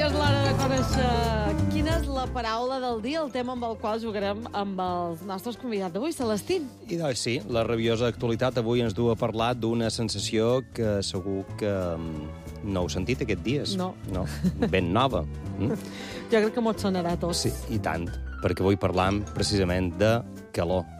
és l'hora de conèixer quina és la paraula del dia, el tema amb el qual jugarem amb els nostres convidats d'avui, Celestín. I doncs sí, la rabiosa actualitat avui ens du a parlar d'una sensació que segur que no heu sentit aquests dies. No. Ben nova. Jo crec que m'ho sonarà tot. Sí, i tant, perquè avui parlam precisament de calor.